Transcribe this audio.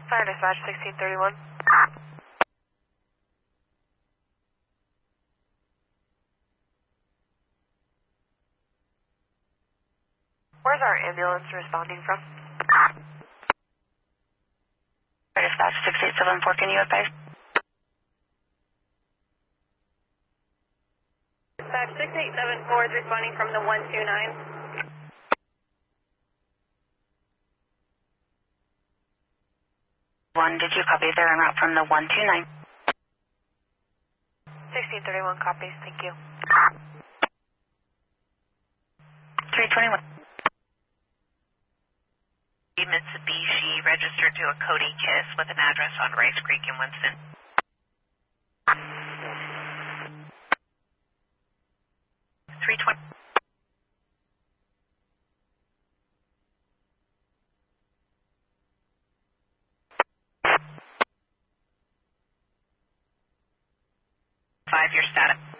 Fire dispatch 1631. Where's our ambulance responding from? Fire dispatch 6874, can you advise? Dispatch 6874 is responding from the 129. Did you copy their en route from the 129? 1631 copies, thank you. 321. Mitsubishi registered to a Cody Kiss with an address on Rice Creek in Winston. 320. Your status.